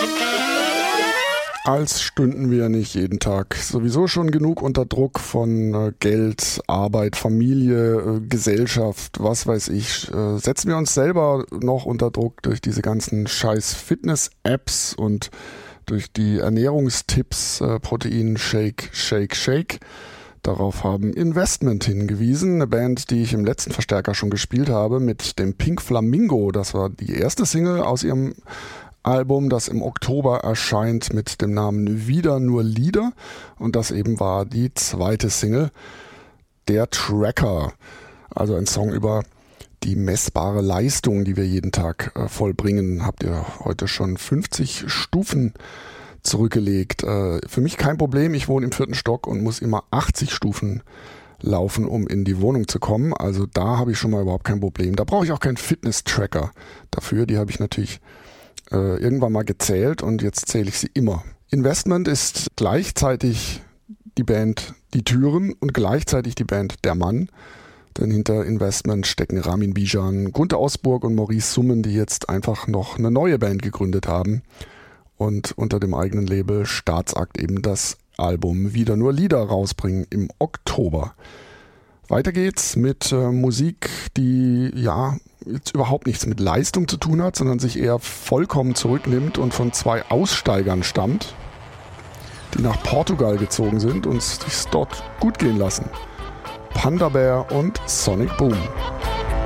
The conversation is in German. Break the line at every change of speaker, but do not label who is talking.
Als stünden wir nicht jeden Tag sowieso schon genug unter Druck von Geld, Arbeit, Familie, Gesellschaft, was weiß ich. Setzen wir uns selber noch unter Druck durch diese ganzen scheiß Fitness-Apps und durch die Ernährungstipps, Protein, Shake, Shake, Shake. Darauf haben Investment hingewiesen, eine Band, die ich im letzten Verstärker schon gespielt habe, mit dem Pink Flamingo. Das war die erste Single aus ihrem Album, das im Oktober erscheint mit dem Namen Wieder nur Lieder, und das eben war die zweite Single, Der Tracker, also ein Song über die messbare Leistung, die wir jeden Tag vollbringen. Habt ihr heute schon 50 Stufen zurückgelegt? Für mich kein Problem, ich wohne im 4. Stock und muss immer 80 Stufen laufen, um in die Wohnung zu kommen, also da habe ich schon mal überhaupt kein Problem. Da brauche ich auch keinen Fitness-Tracker dafür, die habe ich natürlich irgendwann mal gezählt und jetzt zähle ich sie immer. Investment ist gleichzeitig die Band Die Türen und gleichzeitig die Band Der Mann, denn hinter Investment stecken Ramin Bijan, Gunter Osburg und Maurice Summen, die jetzt einfach noch eine neue Band gegründet haben und unter dem eigenen Label Staatsakt eben das Album Wieder nur Lieder rausbringen im Oktober. Weiter geht's mit Musik, die ja jetzt überhaupt nichts mit Leistung zu tun hat, sondern sich eher vollkommen zurücknimmt und von zwei Aussteigern stammt, die nach Portugal gezogen sind und es sich dort gut gehen lassen. Panda Bear und Sonic Boom.